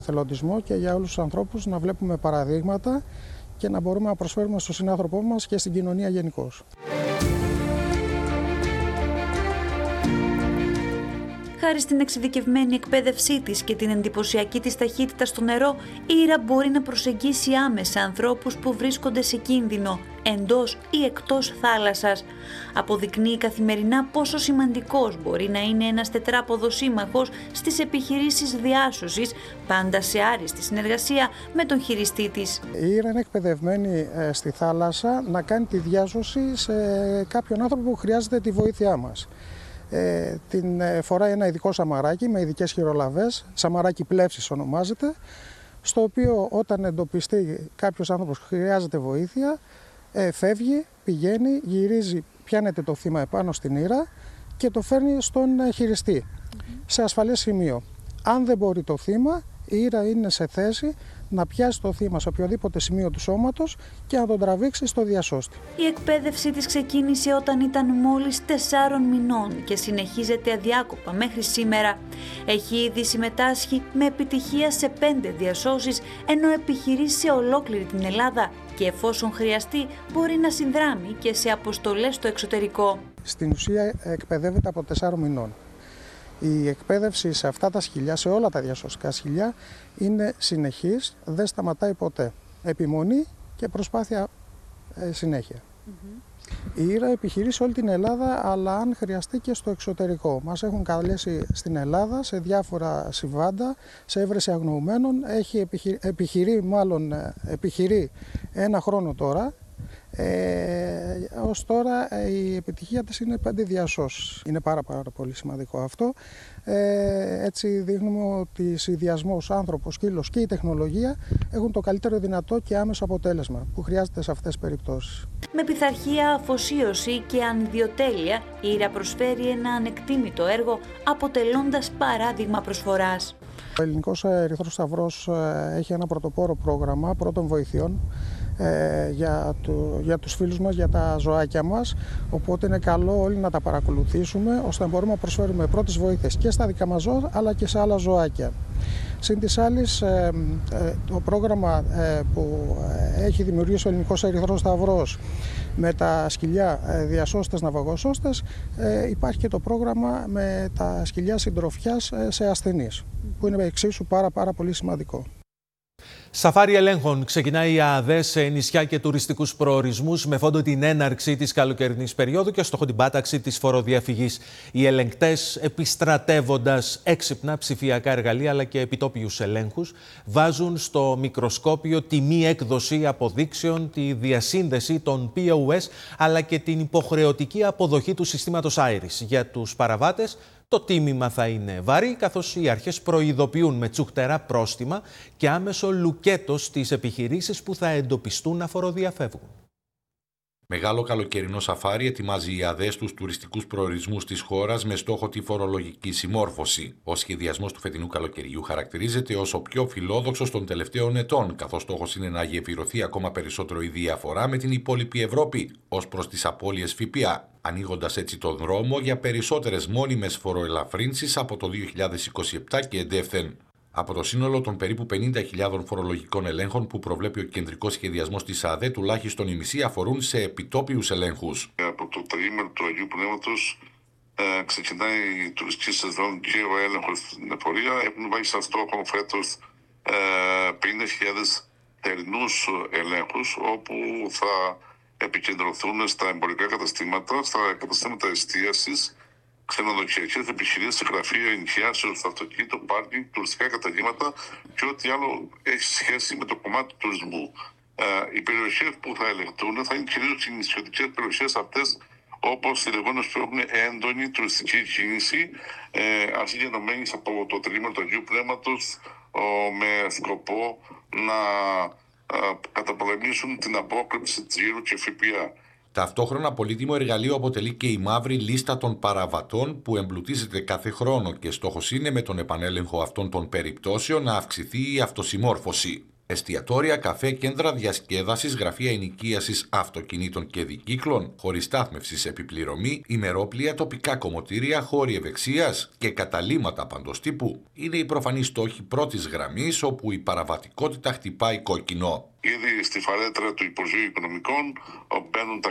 Θελοντισμό και για όλους τους ανθρώπους να βλέπουμε παραδείγματα και να μπορούμε να προσφέρουμε στον συνάνθρωπό μας και στην κοινωνία γενικώς. Χάρη στην εξειδικευμένη εκπαίδευσή της και την εντυπωσιακή της ταχύτητα στο νερό, η Ήρα μπορεί να προσεγγίσει άμεσα ανθρώπους που βρίσκονται σε κίνδυνο, εντός ή εκτός θάλασσας. Αποδεικνύει καθημερινά πόσο σημαντικός μπορεί να είναι ένας τετράποδος σύμμαχος στις επιχειρήσεις διάσωσης, πάντα σε άριστη συνεργασία με τον χειριστή της. Η Ήρα είναι εκπαιδευμένη στη θάλασσα να κάνει τη διάσωση σε κάποιον άνθρωπο που χρειάζεται τη βοήθειά μας. Την φοράει ένα ειδικό σαμαράκι με ειδικές χειρολαβές, σαμαράκι πλεύσης ονομάζεται, στο οποίο όταν εντοπιστεί κάποιος άνθρωπος που χρειάζεται βοήθεια, φεύγει, πηγαίνει, γυρίζει, πιάνεται το θύμα επάνω στην Ήρα και το φέρνει στον χειριστή, σε ασφαλές σημείο. Αν δεν μπορεί το θύμα, η Ήρα είναι σε θέση να πιάσει το θύμα σε οποιοδήποτε σημείο του σώματος και να τον τραβήξει στο διασώστη. Η εκπαίδευσή της ξεκίνησε όταν ήταν μόλις 4 μηνών και συνεχίζεται αδιάκοπα μέχρι σήμερα. Έχει ήδη συμμετάσχει με επιτυχία σε 5 διασώσεις, ενώ επιχειρεί σε ολόκληρη την Ελλάδα και εφόσον χρειαστεί μπορεί να συνδράμει και σε αποστολές στο εξωτερικό. Στην ουσία εκπαιδεύεται από 4 μηνών. Η εκπαίδευση σε αυτά τα σκυλιά, σε όλα τα διασωστικά σκυλιά, είναι συνεχής, δεν σταματάει ποτέ. Επιμονή και προσπάθεια συνέχεια. Η Ήρα επιχειρεί σε όλη την Ελλάδα, αλλά αν χρειαστεί και στο εξωτερικό. Μας έχουν καλέσει στην Ελλάδα σε διάφορα συμβάντα, σε έβρεση αγνοουμένων. Επιχειρεί 1 χρόνο τώρα. Ως τώρα η επιτυχία της είναι 5 διασώσεις. Είναι πάρα πολύ σημαντικό αυτό. Έτσι δείχνουμε ότι συνδυασμός άνθρωπος, σκύλος και η τεχνολογία έχουν το καλύτερο δυνατό και άμεσο αποτέλεσμα που χρειάζεται σε αυτές τις περιπτώσεις. Με πειθαρχία, αφοσίωση και ανιδιοτέλεια, η Ήρα προσφέρει ένα ανεκτήμητο έργο, αποτελώντας παράδειγμα προσφοράς. Ο Ελληνικός Ερυθρός Σταυρός έχει ένα πρωτοπόρο πρόγραμμα πρώτων βοηθειών για τους φίλους μας, για τα ζωάκια μας, οπότε είναι καλό όλοι να τα παρακολουθήσουμε ώστε να μπορούμε να προσφέρουμε πρώτες βοήθειες και στα δικά μας ζώα αλλά και σε άλλα ζωάκια. Συν της άλλης, το πρόγραμμα που έχει δημιουργήσει ο Ελληνικός Ερυθρός Σταυρός με τα σκυλιά διασώστες, ναυαγοσώστες, υπάρχει και το πρόγραμμα με τα σκυλιά συντροφιάς σε ασθενείς, που είναι εξίσου πάρα πολύ σημαντικό. Σαφάρι ελέγχων ξεκινάει η ΑΑΔΕ σε νησιά και τουριστικούς προορισμούς με φόντο την έναρξη της καλοκαιρινής περίοδου και στόχο την πάταξη της φοροδιαφυγής. Οι ελεγκτές, επιστρατεύοντας έξυπνα ψηφιακά εργαλεία αλλά και επιτόπιους ελέγχους, βάζουν στο μικροσκόπιο τη μη έκδοση αποδείξεων, τη διασύνδεση των POS αλλά και την υποχρεωτική αποδοχή του συστήματος Iris. Για τους παραβάτες, το τίμημα θα είναι βαρύ, καθώς οι αρχές προειδοποιούν με τσουχτερά πρόστιμα και άμεσο λουκέτο στις επιχειρήσεις που θα εντοπιστούν να φοροδιαφεύγουν. Μεγάλο καλοκαιρινό σαφάρι ετοιμάζει η ΑΔΕ στους τουριστικούς προορισμούς της χώρας με στόχο τη φορολογική συμμόρφωση. Ο σχεδιασμός του φετινού καλοκαιριού χαρακτηρίζεται ως ο πιο φιλόδοξος των τελευταίων ετών, καθώς στόχος είναι να γεφυρωθεί ακόμα περισσότερο η διαφορά με την υπόλοιπη Ευρώπη ως προς τις απώλειες ΦΠΑ, ανοίγοντας έτσι τον δρόμο για περισσότερες μόνιμες φοροελαφρύνσεις από το 2027 και εντεύθεν. Από το σύνολο των περίπου 50.000 φορολογικών ελέγχων που προβλέπει ο κεντρικός σχεδιασμός της ΑΔΕ, τουλάχιστον οι μισοί αφορούν σε επιτόπιους ελέγχους. Από το τρίμηνο του Αγίου Πνεύματος ξεκινάει η τουριστική σεζόν και ο έλεγχος στην εφορία. Έχουν βάλει σαν στόχο φέτος 50.000 θερινούς ελέγχους, όπου θα επικεντρωθούν στα εμπορικά καταστήματα, στα καταστήματα εστίασης, ξενοδοχειακές επιχειρήσεις, γραφεία ενοικιάσεως, αυτοκίνητο, πάρκινγκ, τουριστικά καταγήματα και ό,τι άλλο έχει σχέση με το κομμάτι του τουρισμού. Οι περιοχές που θα ελεγχθούν θα είναι κυρίως οι νησιωτικές περιοχές αυτές, όπως οι λεγόμενες που έχουν έντονη τουριστική κίνηση, αυτή γενομένης από το τρίμηνο του Αγίου Πνεύματος, με σκοπό να καταπολεμήσουν την απόκρυψη τζίρου και ΦΠΑ. Ταυτόχρονα, πολύτιμο εργαλείο αποτελεί και η μαύρη λίστα των παραβατών που εμπλουτίζεται κάθε χρόνο και στόχος είναι με τον επανέλεγχο αυτών των περιπτώσεων να αυξηθεί η αυτοσημόρφωση. Εστιατόρια, καφέ, κέντρα διασκέδασης, γραφεία ενοικίασης αυτοκινήτων και δικύκλων, χώροι στάθμευσης επιπληρωμή, ημερόπλια, τοπικά κομμωτήρια, χώροι ευεξίας και καταλύματα παντός τύπου είναι οι προφανείς στόχοι πρώτης γραμμής όπου η παραβατικότητα χτυπάει κόκκινο. Ήδη στη φαρέτρα του Υπουργείου Οικονομικών μπαίνουν τα